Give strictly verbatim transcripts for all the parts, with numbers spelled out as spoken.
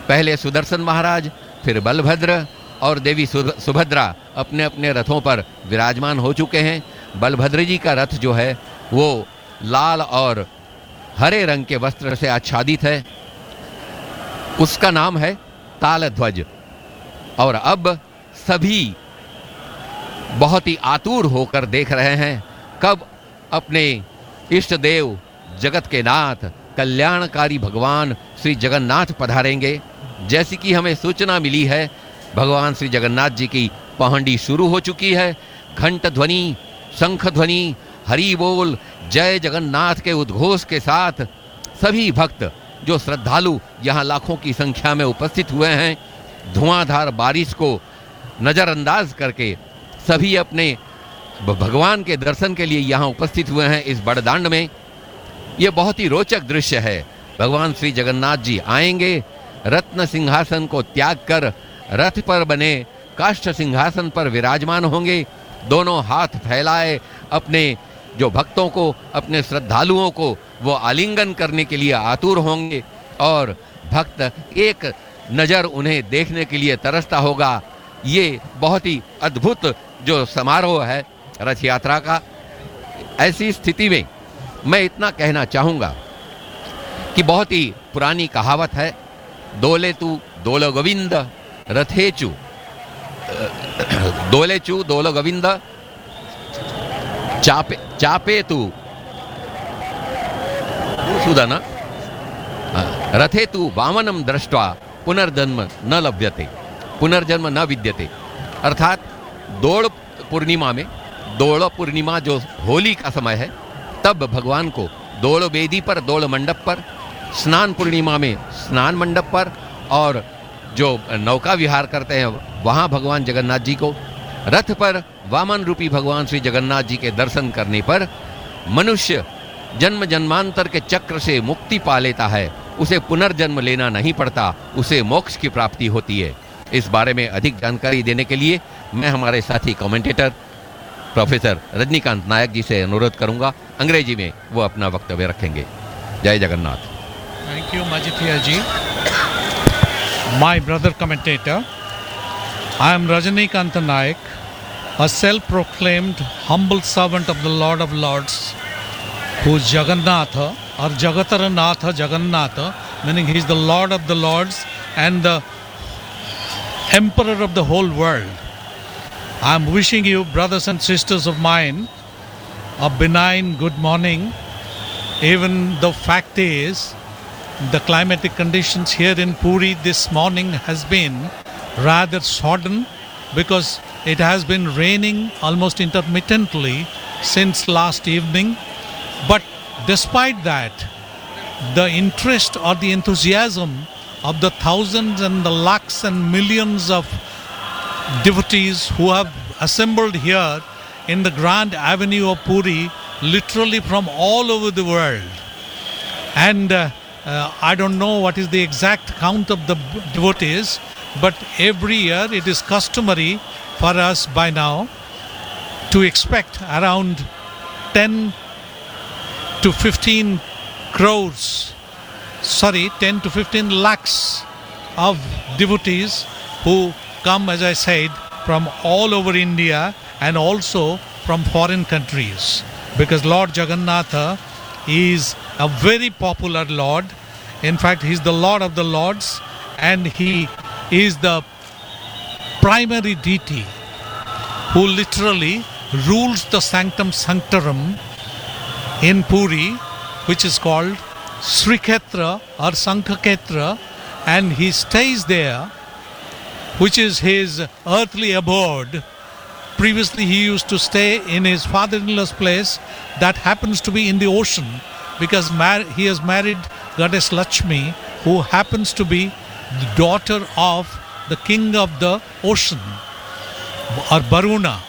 पहले सुदर्शन महाराज, फिर बलभद्र और देवी सुभद्रा अपने अपने रथों पर विराजमान हो चुके हैं। बलभद्र जी का रथ जो है वो लाल और हरे रंग के वस्त्र से आच्छादित है, उसका नाम है तालध्वज। और अब सभी बहुत ही आतुर होकर देख रहे हैं कब अपने इष्ट देव जगत के नाथ कल्याणकारी भगवान श्री जगन्नाथ पधारेंगे। जैसी कि हमें सूचना मिली है, भगवान श्री जगन्नाथ जी की पहंडी शुरू हो चुकी है। घंट ध्वनि, शंख ध्वनि, हरि बोल, जय जगन्नाथ के उद्घोष के साथ सभी भक्त जो श्रद्धालु यहाँ लाखों की संख्या में उपस्थित हुए हैं, धुआंधार बारिश को नज़रअंदाज करके सभी अपने भगवान के दर्शन के लिए यहाँ उपस्थित हुए हैं इस बड़दांड में। ये बहुत ही रोचक दृश्य है। भगवान श्री जगन्नाथ जी आएंगे, रत्न सिंहासन को त्याग कर रथ पर बने काष्ठ सिंहासन पर विराजमान होंगे। दोनों हाथ फैलाए अपने जो भक्तों को, अपने श्रद्धालुओं को वो आलिंगन करने के लिए आतुर होंगे और भक्त एक नज़र उन्हें देखने के लिए तरसता होगा। ये बहुत ही अद्भुत जो समारोह है रथ यात्रा का। ऐसी स्थिति में मैं इतना कहना चाहूँगा कि बहुत ही पुरानी कहावत है, दोले तू दोलो गोविंद रथेचु, दोले चू दोलो गोविंद चापे चापे तू सुदन रथे तू वामनम दृष्ट्वा पुनर्जन्म न लभ्यते, पुनर्जन्म न विद्यते। अर्थात दौड़ पूर्णिमा में, दौड़ पूर्णिमा जो होली का समय है, तब भगवान को दौड़ वेदी पर, दौड़ मंडप पर, स्नान पूर्णिमा में स्नान मंडप पर, और जो नौका विहार करते हैं वहाँ भगवान जगन्नाथ जी को, रथ पर वामन रूपी भगवान श्री जगन्नाथ जी के दर्शन करने पर मनुष्य जन्म जन्मांतर के चक्र से मुक्ति पा लेता है। उसे पुनर्जन्म लेना नहीं पड़ता, उसे मोक्ष की प्राप्ति होती है। इस बारे में अधिक जानकारी देने के लिए मैं हमारे साथी कमेंटेटर प्रोफेसर रजनीकांत नायक जी से अनुरोध करूंगा, अंग्रेजी में वो अपना वक्तव्य रखेंगे। जय Jagannath. Thank you Majithia ji. My brother commentator, I am Rajinikanth Nayak, a self-proclaimed humble servant of the Lord of Lords, who is Jagannatha or Jagataranatha Jagannatha, meaning he is the Lord of the Lords and the Emperor of the whole world. I am wishing you, brothers and sisters of mine, a benign good morning. Even the fact is, the climatic conditions here in Puri this morning has been rather sodden because it has been raining almost intermittently since last evening. But despite that, the interest or the enthusiasm of the thousands and the lakhs and millions of devotees who have assembled here in the grand avenue of Puri, literally from all over the world. And uh, uh, I don't know what is the exact count of the devotees, but every year it is customary for us by now to expect around ten to fifteen crores, sorry, ten to fifteen lakhs of devotees who come, as I said, from all over India and also from foreign countries, because Lord Jagannatha is a very popular Lord. In fact, he is the Lord of the Lords, and he is the primary deity who literally rules the sanctum sanctorum in Puri, which is called Srikhetra or Sankhaketra, and he stays there, which is his earthly abode. Previously he used to stay in his father-in-law's place that happens to be in the ocean, because mar- he has married goddess Lakshmi, who happens to be the daughter of the king of the ocean, or Varuna,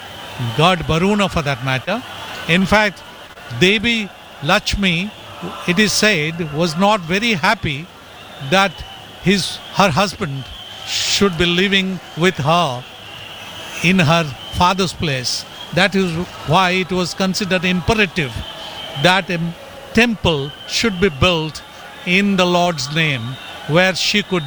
god Varuna for that matter. In fact, Devi Lakshmi, it is said, was not very happy that his her husband should be living with her in her father's place. That is why it was considered imperative that a temple should be built in the Lord's name, where she could